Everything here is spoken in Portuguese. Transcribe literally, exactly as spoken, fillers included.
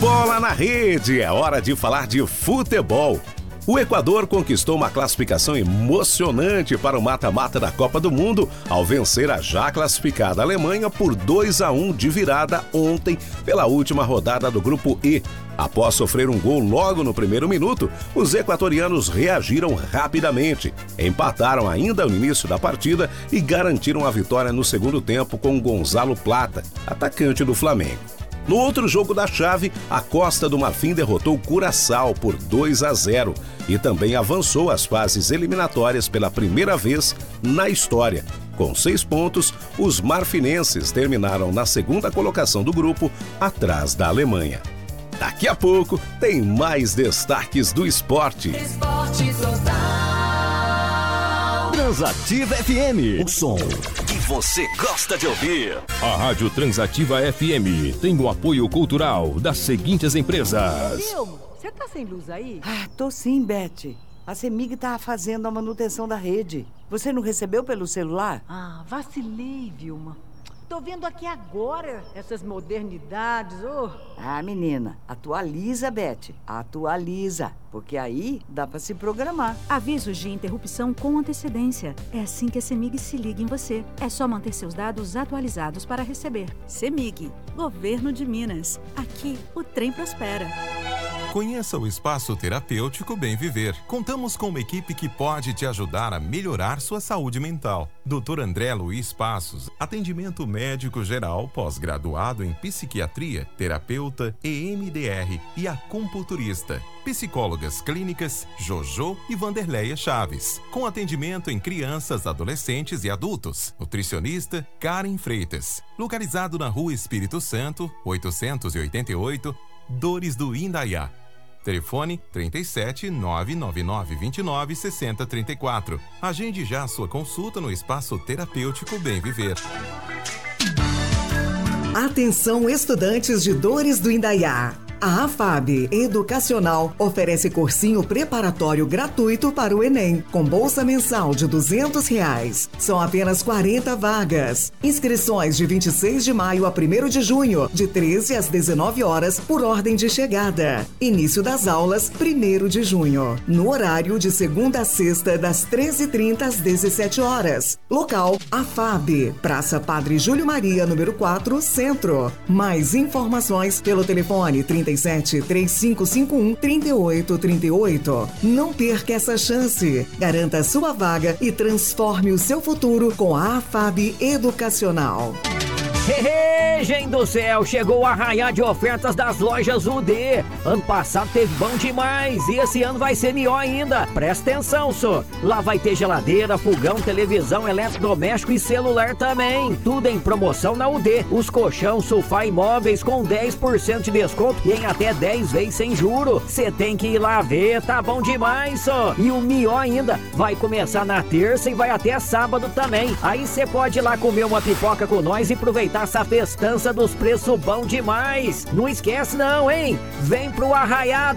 Bola na Rede, é hora de falar de futebol. O Equador conquistou uma classificação emocionante para o mata-mata da Copa do Mundo ao vencer a já classificada Alemanha por dois a um de virada ontem pela última rodada do Grupo E. Após sofrer um gol logo no primeiro minuto, os equatorianos reagiram rapidamente, empataram ainda no início da partida e garantiram a vitória no segundo tempo com Gonzalo Plata, atacante do Flamengo. No outro jogo da chave, a Costa do Marfim derrotou Curaçao por dois a zero e também avançou às fases eliminatórias pela primeira vez na história. Com seis pontos, os marfinenses terminaram na segunda colocação do grupo, atrás da Alemanha. Daqui a pouco tem mais destaques do esporte. Esporte Total. Transativa F M. O som que você gosta de ouvir. A Rádio Transativa F M tem o apoio cultural das seguintes empresas. Vilma, você tá sem luz aí? Ah, tô sim, Beth. A CEMIG tá fazendo a manutenção da rede. Você não recebeu pelo celular? Ah, vacilei, Vilma. Tô vendo aqui agora essas modernidades, oh. Ah, menina, atualiza, Beth. Atualiza, porque aí dá pra se programar. Avisos de interrupção com antecedência. É assim que a CEMIG se liga em você. É só manter seus dados atualizados para receber. CEMIG, Governo de Minas. Aqui, o trem prospera. Conheça o Espaço Terapêutico Bem Viver. Contamos com uma equipe que pode te ajudar a melhorar sua saúde mental. doutor André Luiz Passos, atendimento médico geral, pós-graduado em psiquiatria, terapeuta, E M D R e acupunturista. Psicólogas clínicas Jojo e Vanderleia Chaves, com atendimento em crianças, adolescentes e adultos. Nutricionista Karen Freitas, localizado na Rua Espírito Santo, oitocentos e oitenta e oito, Dores do Indaiá. Telefone trinta e sete, nove nove nove, vinte e nove, sessenta, trinta e quatro. Agende já a sua consulta no Espaço Terapêutico Bem Viver. Atenção, estudantes de Dores do Indaiá. A AFAB Educacional oferece cursinho preparatório gratuito para o Enem, com bolsa mensal de duzentos reais. São apenas quarenta vagas. Inscrições de vinte e seis de maio a primeiro de junho, de treze às dezenove horas, por ordem de chegada. Início das aulas, primeiro de junho. No horário de segunda a sexta, das treze e trinta às dezessete horas. Local, AFAB, Praça Padre Júlio Maria, número quatro, Centro. Mais informações pelo telefone trinta e sete, três cinco cinco um, três oito três oito. Não perca essa chance. Garanta sua vaga e transforme o seu futuro com a AFAB Educacional. Hehe, gente do céu, chegou o arraiá de ofertas das lojas U D. Ano passado teve bom demais e esse ano vai ser melhor ainda. Presta atenção, só. Lá vai ter geladeira, fogão, televisão, eletrodoméstico e celular também. Tudo em promoção na U D. Os colchão, sofá e móveis com dez por cento de desconto e em até dez vezes sem juro. Você tem que ir lá ver, tá bom demais, só. E o melhor ainda, vai começar na terça e vai até sábado também. Aí você pode ir lá comer uma pipoca com nós e aproveitar essa festança dos preços bom demais. Não esquece não, hein? Vem pro arraiá